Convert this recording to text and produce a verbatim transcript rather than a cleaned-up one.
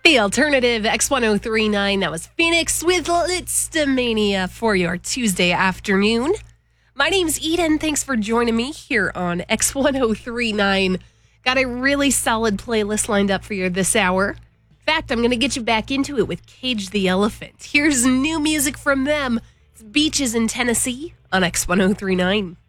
The alternative X ten thirty-nine, that was Phoenix with Listomania for your Tuesday afternoon. My name's Eden. Thanks for joining me here on X ten thirty-nine. Got a really solid playlist lined up for you this hour. In fact, I'm going to get you back into it with Cage the Elephant. Here's new music from them. It's Beaches in Tennessee on X ten thirty-nine.